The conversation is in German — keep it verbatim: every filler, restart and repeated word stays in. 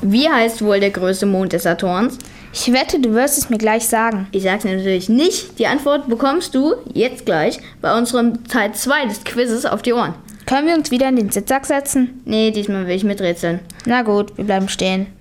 Wie heißt wohl der größte Mond des Saturns? Ich wette, du wirst es mir gleich sagen. Ich sag's dir natürlich nicht. Die Antwort bekommst du jetzt gleich bei unserem Teil zwei des Quizzes auf die Ohren. Können wir uns wieder in den Sitzsack setzen? Nee, diesmal will ich miträtseln. Na gut, wir bleiben stehen.